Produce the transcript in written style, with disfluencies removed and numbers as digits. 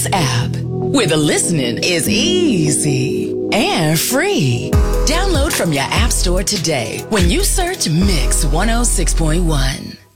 app, where the listening is easy and free. Download from your app store today when you search Mix 106.1.